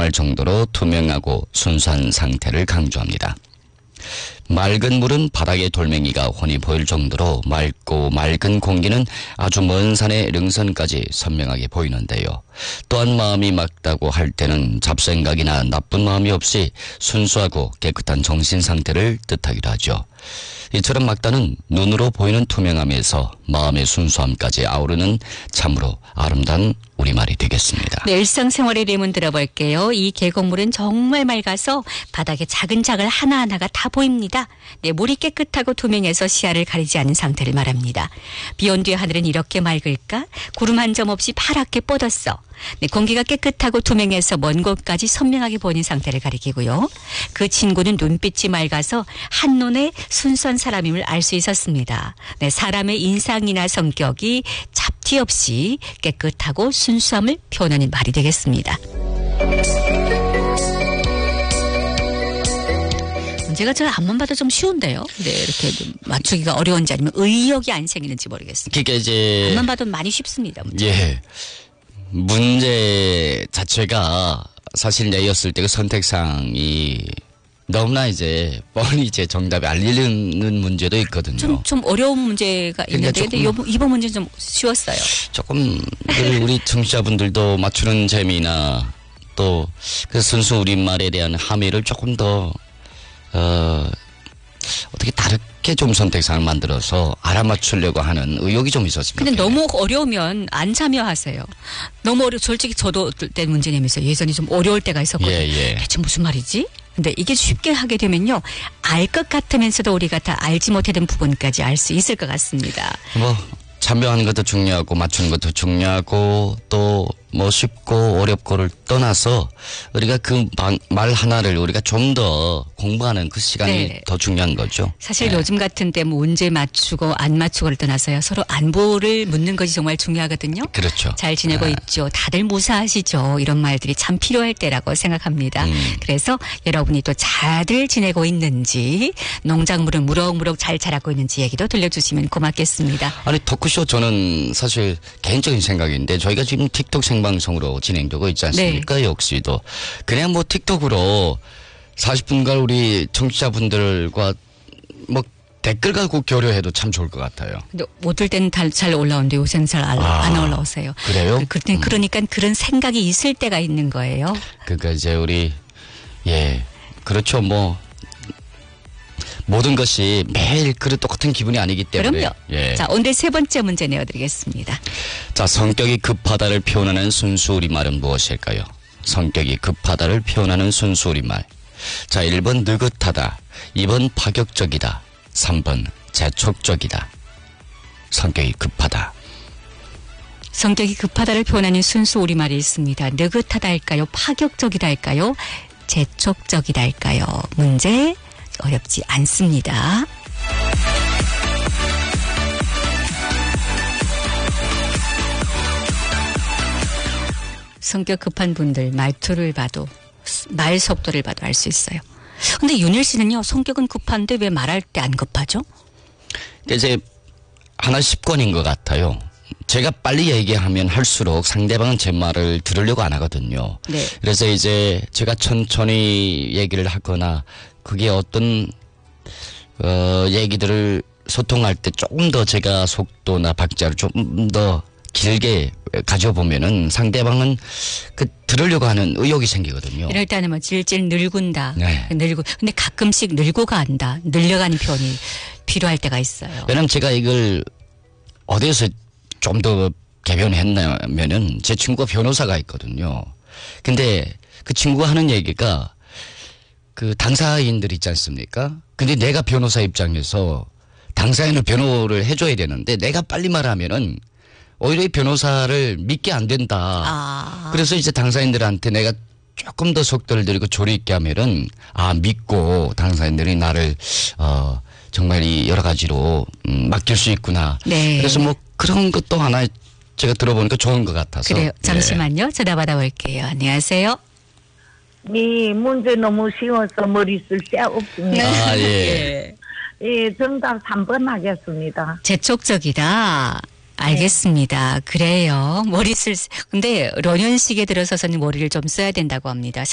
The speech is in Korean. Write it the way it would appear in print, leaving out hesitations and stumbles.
할 정도로 투명하고 순수한 상태를 강조합니다. 맑은 물은 바닥에 돌멩이가 훤히 보일 정도로 맑고 맑은 공기는 아주 먼 산의 능선까지 선명하게 보이는데요. 또한 마음이 맑다고 할 때는 잡생각이나 나쁜 마음이 없이 순수하고 깨끗한 정신 상태를 뜻하기도 하죠. 이처럼 맑다는 눈으로 보이는 투명함에서 마음의 순수함까지 아우르는 참으로 아름다운 우리말이 되겠습니다. 네, 일상생활의 예문 들어볼게요. 이 계곡물은 정말 맑아서 바닥에 작은 자갈 하나하나가 다 보입니다. 네, 물이 깨끗하고 투명해서 시야를 가리지 않는 상태를 말합니다. 비온 뒤에 하늘은 이렇게 맑을까? 구름 한 점 없이 파랗게 뻗었어. 네, 공기가 깨끗하고 투명해서 먼 곳까지 선명하게 보이는 상태를 가리키고요. 그 친구는 눈빛이 맑아서 한눈에 순수한 사람임을 알 수 있었습니다. 네, 사람의 인상이나 성격이 잡티 없이 깨끗하고 순수함을 표현하는 말이 되겠습니다. 문제가 저 앞만 봐도 좀 쉬운데요. 네, 이렇게 좀 맞추기가 어려운지 아니면 의욕이 안 생기는지 모르겠습니다. 그게 이제 앞만 봐도 많이 쉽습니다. 문제. 예. 문제 자체가 사실 내였을 때 그 선택사항이 너무나 이제 뻔히 이제 정답이 알리는 문제도 있거든요. 좀 어려운 문제가 있는데 근데 이번 문제는 좀 쉬웠어요. 조금 우리 청취자분들도 맞추는 재미나 또 그 순수 우리말에 대한 함의를 조금 더 어떻게 다르게 좀 선택사항을 만들어서 알아맞추려고 하는 의욕이 좀 있었습니다. 근데 너무 어려우면 안 참여하세요. 너무 솔직히 저도 때 문제 내면서 예전에 좀 어려울 때가 있었거든요. 대체 무슨 말이지? 근데 이게 쉽게 하게 되면요. 알 것 같으면서도 우리가 다 알지 못했던 부분까지 알 수 있을 것 같습니다. 뭐 참여하는 것도 중요하고 맞추는 것도 중요하고 또 뭐 쉽고 어렵고를 떠나서 우리가 그 말 하나를 우리가 좀 더 공부하는 그 시간이 네. 더 중요한 거죠. 사실 네. 요즘 같은 때 문제 맞추고 안 맞추고를 떠나서요. 서로 안부를 묻는 것이 정말 중요하거든요. 그렇죠. 잘 지내고 있죠. 다들 무사하시죠. 이런 말들이 참 필요할 때라고 생각합니다. 그래서 여러분이 또 잘들 지내고 있는지 농작물은 무럭무럭 잘 자라고 있는지 얘기도 들려주시면 고맙겠습니다. 아니 토크쇼 저는 사실 개인적인 생각인데 저희가 지금 틱톡 생방송으로 진행되고 있지 않습니까? 네. 역시도 그냥 뭐 틱톡으로 40분간 우리 청취자분들과 뭐 댓글 갖고 교류해도 참 좋을 것 같아요. 근데 어떨 때는 잘 올라오는데 요새는 잘 안 올라오세요. 그래요? 그러니까 그런 생각이 있을 때가 있는 거예요. 그러니까 이제 우리 그렇죠. 뭐 모든 것이 매일 그 똑같은 기분이 아니기 때문에. 그럼요. 예. 자, 오늘 세 번째 문제 내어드리겠습니다. 자, 성격이 급하다를 표현하는 순수 우리말은 무엇일까요? 성격이 급하다를 표현하는 순수 우리말. 자, 1번 느긋하다, 2번 파격적이다, 3번 재촉적이다. 성격이 급하다. 성격이 급하다를 표현하는 순수 우리말이 있습니다. 느긋하다 할까요? 파격적이다 할까요? 재촉적이다 할까요? 문제 어렵지 않습니다. 성격 급한 분들 말투를 봐도 말 속도를 봐도 알 수 있어요. 근데 윤일 씨는요. 성격은 급한데 왜 말할 때 안 급하죠? 이제 하나 습관인 것 같아요. 제가 빨리 얘기하면 할수록 상대방은 제 말을 들으려고 안 하거든요. 네. 그래서 이제 제가 천천히 얘기를 하거나 그게 어떤 얘기들을 소통할 때 조금 더 제가 속도나 박자를 좀 더 길게 가져보면은 상대방은 그 들으려고 하는 의욕이 생기거든요. 이럴 때는 뭐 질질 늙은다. 네. 근데 가끔씩 늘고가 한다. 늘려가는 표현이 필요할 때가 있어요. 왜냐면 제가 이걸 어디에서 좀 더 개변했냐면은 제 친구가 변호사가 있거든요. 근데 그 친구가 하는 얘기가 그 당사인들 있지 않습니까? 근데 내가 변호사 입장에서 당사인을 변호를 해줘야 되는데 내가 빨리 말하면은 오히려 이 변호사를 믿게 안 된다. 그래서 이제 당사인들한테 내가 조금 더 속도를 들이고 조리 있게 하면은 믿고 당사인들이 나를 정말 이 여러 가지로 맡길 수 있구나. 네. 그래서 뭐 그런 것도 하나 제가 들어보니까 좋은 것 같아서. 그래요. 잠시만요. 전화 받아볼게요. 안녕하세요. 네, 문제 너무 쉬워서 머리 쓸 새 없습니다. 예. 예, 정답 3번 하겠습니다. 재촉적이다. 알겠습니다. 그래요. 근데 런현식에 들어서서는 머리를 좀 써야 된다고 합니다.